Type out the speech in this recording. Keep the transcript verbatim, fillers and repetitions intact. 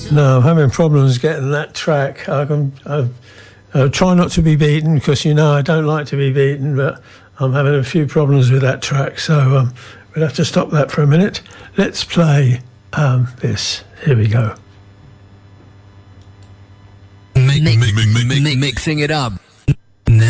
No, I'm having problems getting that track. I can I, I try not to be beaten because, you know, I don't like to be beaten, but I'm having a few problems with that track, so um, we'll have to stop that for a minute. Let's play um, this. Here we go. Mix, mix, mix, mixing it up.